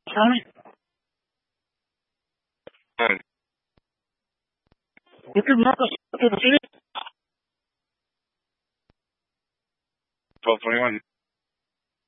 Tommy? You can mark us to the city? 12:21.